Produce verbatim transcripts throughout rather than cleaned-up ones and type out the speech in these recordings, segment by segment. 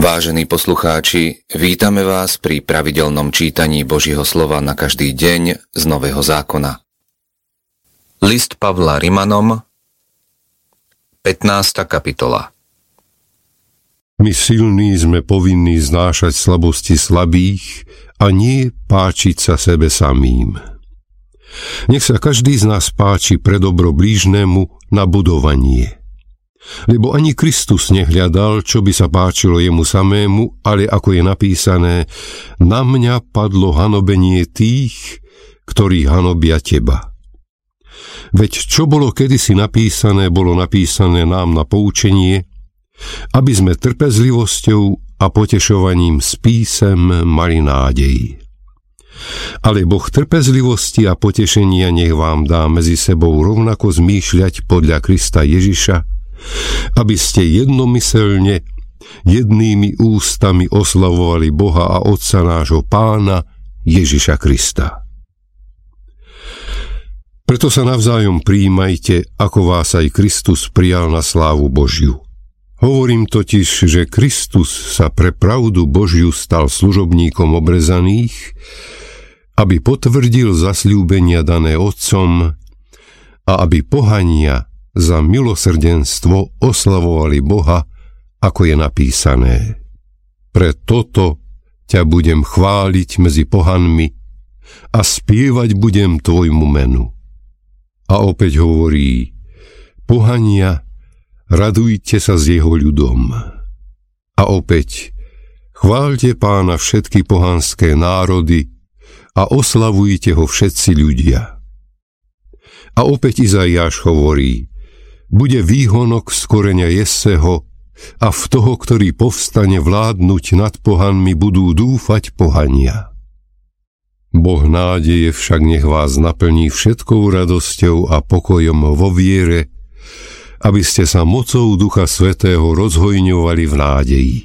Vážení poslucháči, vítame vás pri pravidelnom čítaní Božieho slova na každý deň z Nového zákona. List Pavla Rimanom, pätnásta kapitola. My silní sme povinní znášať slabosti slabých a nie páčiť sa sebe samým. Nech sa každý z nás páči pre dobro blížnemu na budovanie. Lebo ani Kristus nehľadal, čo by sa páčilo jemu samému, ale ako je napísané, na mňa padlo hanobenie tých, ktorí hanobia teba. Veď čo bolo kedysi napísané, bolo napísané nám na poučenie, aby sme trpezlivosťou a potešovaním s písem mali nádej. Ale Boh trpezlivosti a potešenia nech vám dá medzi sebou rovnako zmýšľať podľa Krista Ježiša, aby ste jednomyselne, jednými ústami oslavovali Boha a Otca nášho Pána Ježiša Krista. Preto sa navzájom prijímajte, ako vás aj Kristus prijal na slávu Božiu. Hovorím totiž, že Kristus sa pre pravdu Božiu stal služobníkom obrezaných, aby potvrdil zasľúbenia dané Otcom a aby pohania za milosrdenstvo oslavovali Boha, ako je napísané. Pre toto ťa budem chváliť medzi pohanmi a spievať budem tvojmu menu. A opäť hovorí, pohania, radujte sa s jeho ľudom. A opäť, chváľte Pána všetky pohanské národy a oslavujte ho všetci ľudia. A opäť Izaiáš hovorí, bude výhonok z koreňa Jesseho a v toho, ktorý povstane vládnuť nad pohanmi, budú dúfať pohania. Boh nádeje však nech vás naplní všetkou radosťou a pokojom vo viere, aby ste sa mocou Ducha Svätého rozhojňovali v nádeji.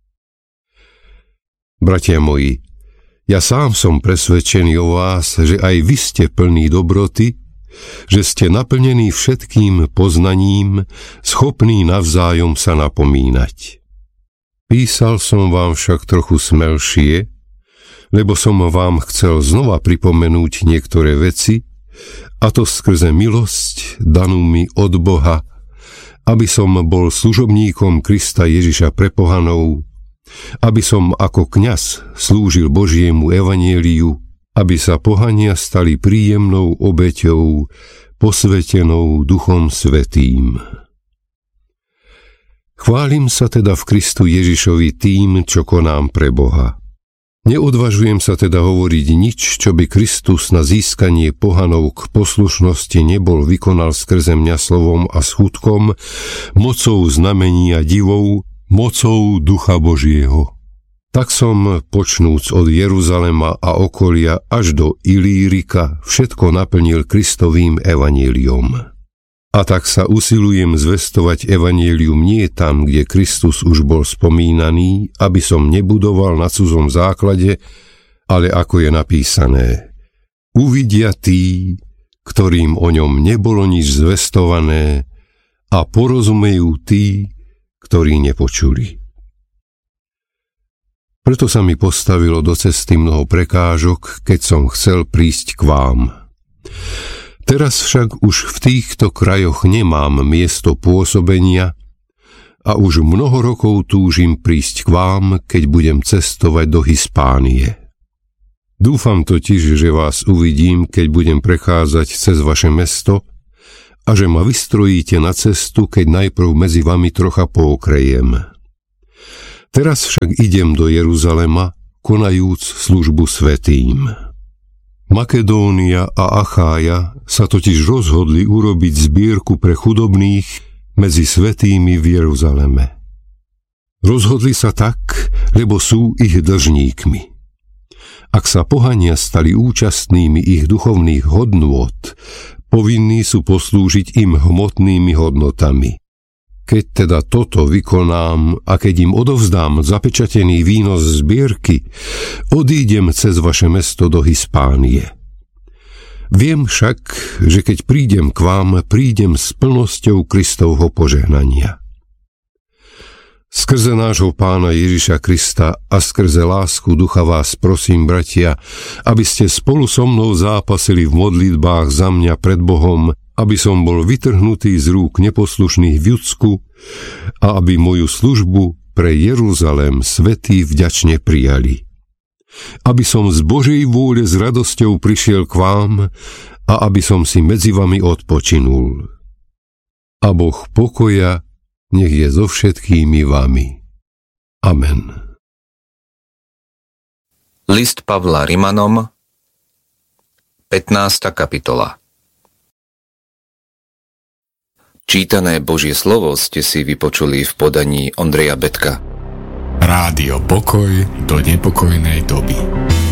Bratia moji, ja sám som presvedčený o vás, že aj vy ste plní dobroty, že ste naplnení všetkým poznaním, schopní navzájom sa napomínať. Písal som vám však trochu smelšie, lebo som vám chcel znova pripomenúť niektoré veci, a to skrze milosť danú mi od Boha, aby som bol služobníkom Krista Ježiša pre pohanov, aby som ako kňaz slúžil Božiemu evanjeliu, aby sa pohania stali príjemnou obeťou, posvetenou Duchom Svätým. Chválim sa teda v Kristu Ježišovi tým, čo konám pre Boha. Neodvažujem sa teda hovoriť nič, čo by Kristus na získanie pohanov k poslušnosti nebol vykonal skrze mňa slovom a skutkom, mocou znamení a divov, mocou Ducha Božieho. Tak som, počnúc od Jeruzalema a okolia až do Ilírika, všetko naplnil Kristovým evanjeliom. A tak sa usilujem zvestovať evanjelium nie tam, kde Kristus už bol spomínaný, aby som nebudoval na cudzom základe, ale ako je napísané, uvidia tí, ktorým o ňom nebolo nič zvestované, a porozumejú tí, ktorí nepočuli. Preto sa mi postavilo do cesty mnoho prekážok, keď som chcel prísť k vám. Teraz však už v týchto krajoch nemám miesto pôsobenia a už mnoho rokov túžim prísť k vám, keď budem cestovať do Hispánie. Dúfam totiž, že vás uvidím, keď budem prechádzať cez vaše mesto a že ma vystrojíte na cestu, keď najprv medzi vami trocha pookrejem. Teraz však idem do Jeruzalema, konajúc službu svätým. Makedónia a Achája sa totiž rozhodli urobiť zbierku pre chudobných medzi svätými v Jeruzaleme. Rozhodli sa tak, lebo sú ich dlžníkmi. Ak sa pohania stali účastnými ich duchovných hodnôt, povinní sú poslúžiť im hmotnými hodnotami. Keď teda toto vykonám a keď im odovzdám zapečatený výnos zbierky, odídem cez vaše mesto do Hispánie. Viem však, že keď prídem k vám, prídem s plnosťou Kristovho požehnania. Skrze nášho Pána Ježiša Krista a skrze lásku Ducha vás prosím, bratia, aby ste spolu so mnou zápasili v modlitbách za mňa pred Bohom, aby som bol vytrhnutý z rúk neposlušných v Judsku a aby moju službu pre Jeruzalém svätí vďačne prijali. Aby som z Božej vôle s radosťou prišiel k vám a aby som si medzi vami odpočinul. A Boh pokoja nech je so všetkými vami. Amen. List Pavla Rimanom, pätnásta kapitola. Čítané Božie slovo ste si vypočuli v podaní Ondreja Betka. Rádio Pokoj do nepokojnej doby.